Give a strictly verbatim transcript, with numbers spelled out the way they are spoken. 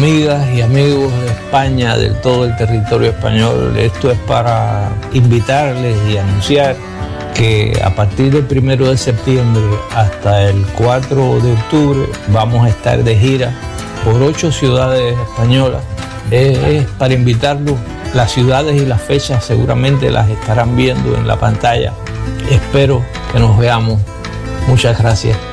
amigas y amigos de España, de todo el territorio español, esto es para invitarles y anunciar que a partir del primero de septiembre hasta el cuatro de octubre vamos a estar de gira por ocho ciudades españolas. Es, es para invitarlos. Las ciudades y las fechas seguramente las estarán viendo en la pantalla. Espero que nos veamos. Muchas gracias.